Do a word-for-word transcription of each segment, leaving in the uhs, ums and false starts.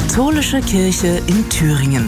Katholische Kirche in Thüringen.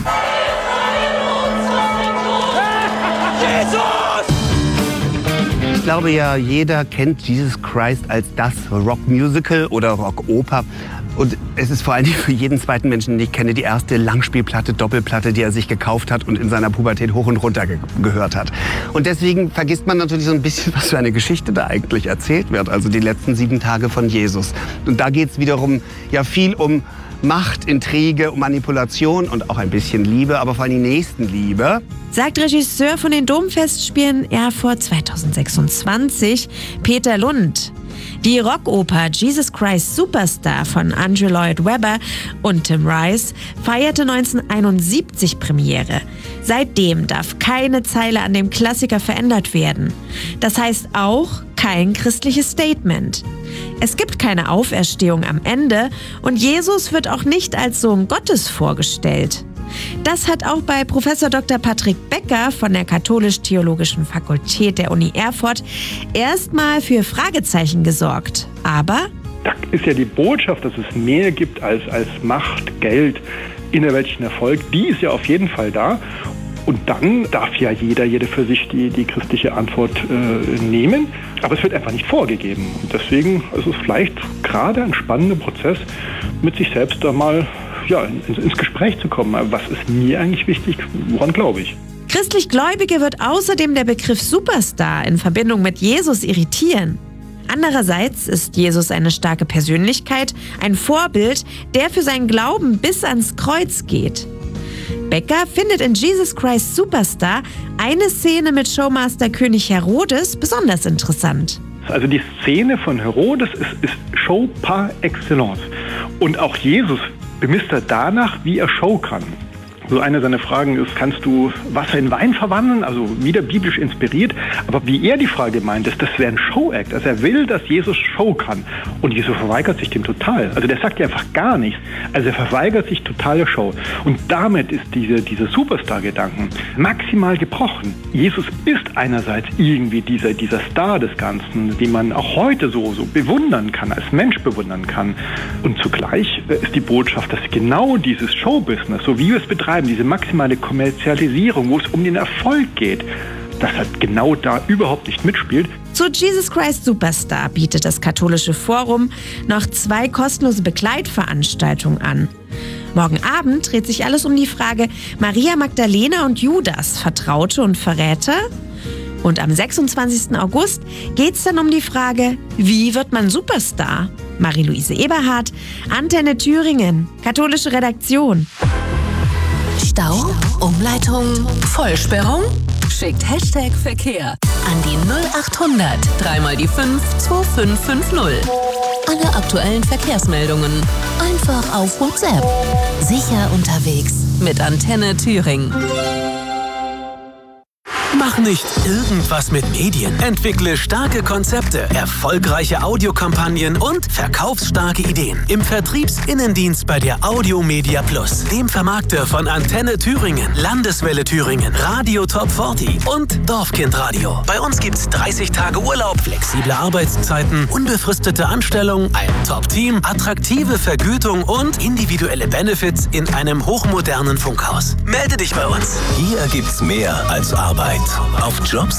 Ich glaube ja, jeder kennt Jesus Christ als das Rockmusical oder Rockoper. Und es ist vor allem für jeden zweiten Menschen, den ich kenne, die erste Langspielplatte, Doppelplatte, die er sich gekauft hat und in seiner Pubertät hoch und runter ge- gehört hat. Und deswegen vergisst man natürlich so ein bisschen, was für eine Geschichte da eigentlich erzählt wird. Also die letzten sieben Tage von Jesus. Und da geht es wiederum ja viel um Macht, Intrige, um Manipulation und auch ein bisschen Liebe, aber vor allem die Nächstenliebe. Sagt Regisseur von den Domfestspielen Erfurt zweitausendsechsundzwanzig, Peter Lund. Die Rockoper Jesus Christ Superstar von Andrew Lloyd Webber und Tim Rice feierte neunzehnhunderteinundsiebzig Premiere. Seitdem darf keine Zeile an dem Klassiker verändert werden. Das heißt auch kein christliches Statement. Es gibt keine Auferstehung am Ende und Jesus wird auch nicht als Sohn Gottes vorgestellt. Das hat auch bei Professor Doktor Patrick Becker von der Katholisch-Theologischen Fakultät der Uni Erfurt erstmal für Fragezeichen gesorgt. Aber da ist ja die Botschaft, dass es mehr gibt als, als Macht, Geld, innerweltlichen Erfolg. Die ist ja auf jeden Fall da. Und dann darf ja jeder, jede für sich die, die christliche Antwort äh, nehmen. Aber es wird einfach nicht vorgegeben. Und deswegen ist es vielleicht gerade ein spannender Prozess, mit sich selbst da mal ja, ins, ins Gespräch zu kommen. Was ist mir eigentlich wichtig? Woran glaube ich? Christlich Gläubige wird außerdem der Begriff Superstar in Verbindung mit Jesus irritieren. Andererseits ist Jesus eine starke Persönlichkeit, ein Vorbild, der für seinen Glauben bis ans Kreuz geht. Becker findet in Jesus Christ Superstar eine Szene mit Showmaster König Herodes besonders interessant. Also die Szene von Herodes ist, ist Show par excellence. Und auch Jesus bemisst er danach, wie er Show kann. So eine seiner Fragen ist, kannst du Wasser in Wein verwandeln? Also wieder biblisch inspiriert. Aber wie er die Frage meint, ist, das wäre ein Show-Act. Also er will, dass Jesus Show kann. Und Jesus verweigert sich dem total. Also der sagt ja einfach gar nichts. Also er verweigert sich total der Show. Und damit ist diese, diese Superstar-Gedanken maximal gebrochen. Jesus ist einerseits irgendwie dieser, dieser Star des Ganzen, den man auch heute so, so bewundern kann, als Mensch bewundern kann. Und zugleich ist die Botschaft, dass genau dieses Show-Business, so wie wir es betreiben, diese maximale Kommerzialisierung, wo es um den Erfolg geht, dass halt genau da überhaupt nicht mitspielt. Zu Jesus Christ Superstar bietet das Katholische Forum noch zwei kostenlose Begleitveranstaltungen an. Morgen Abend dreht sich alles um die Frage Maria Magdalena und Judas, Vertraute und Verräter. Und am sechsundzwanzigsten August geht es dann um die Frage, wie wird man Superstar? Marie-Louise Eberhardt, Antenne Thüringen, katholische Redaktion. Stau, Umleitung, Vollsperrung? Schickt Hashtag Verkehr an die null achthundert, dreimal die fünf, zwei fünf fünf null. Alle aktuellen Verkehrsmeldungen einfach auf WhatsApp. Sicher unterwegs mit Antenne Thüringen. Mach nicht irgendwas mit Medien. Entwickle starke Konzepte, erfolgreiche Audiokampagnen und verkaufsstarke Ideen. Im Vertriebsinnendienst bei der Audio Media Plus, dem Vermarkter von Antenne Thüringen, Landeswelle Thüringen, Radio Top vierzig und Dorfkindradio. Bei uns gibt's dreißig Tage Urlaub, flexible Arbeitszeiten, unbefristete Anstellung, ein Top-Team, attraktive Vergütung und individuelle Benefits in einem hochmodernen Funkhaus. Melde dich bei uns. Hier gibt's mehr als Arbeit. Auf Jobs